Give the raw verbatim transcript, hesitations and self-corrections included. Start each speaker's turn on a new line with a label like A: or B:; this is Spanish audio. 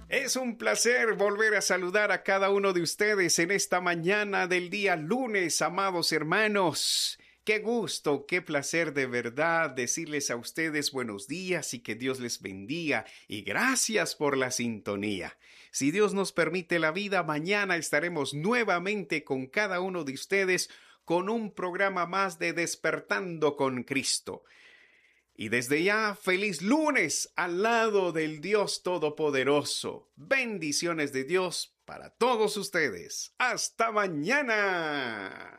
A: Es un placer volver a saludar a cada uno de ustedes en esta mañana del día lunes, amados hermanos. Qué gusto, qué placer de verdad decirles a ustedes buenos días y que Dios les bendiga y gracias por la sintonía. Si Dios nos permite la vida, mañana estaremos nuevamente con cada uno de ustedes con un programa más de Despertando con Cristo. Y desde ya, feliz lunes al lado del Dios Todopoderoso. Bendiciones de Dios para todos ustedes. ¡Hasta mañana!